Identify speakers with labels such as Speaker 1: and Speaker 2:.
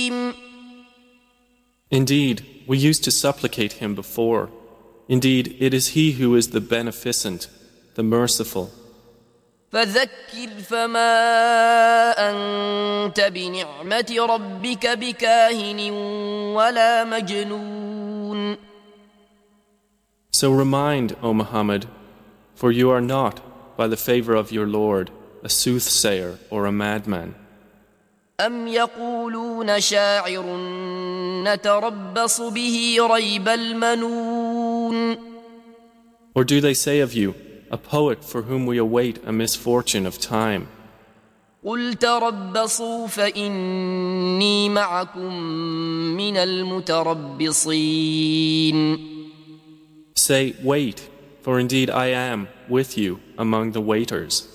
Speaker 1: Indeed, we used to supplicate him before. Indeed, it is he who is the beneficent, the merciful.
Speaker 2: فذكر فما أنت بنعمة ربك بكاهن ولا مجنون.
Speaker 1: So remind, O Muhammad, for you are not, by the favor of your Lord, a soothsayer or a madman.
Speaker 2: أم يقولون شاعر نتربص به ريب المنون.
Speaker 1: Or do they say of you, a poet for whom we await a misfortune of time?
Speaker 2: قل تربصوا فإني معكم من المتربصين.
Speaker 1: Say, wait, for indeed I am with you among the waiters.